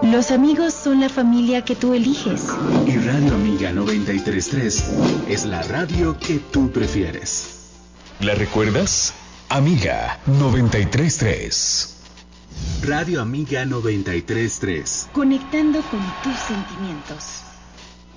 Los amigos son la familia que tú eliges. Y Radio Amiga 93.3 es la radio que tú prefieres. ¿La recuerdas? Amiga 93.3. Radio Amiga 93.3. Conectando con tus sentimientos.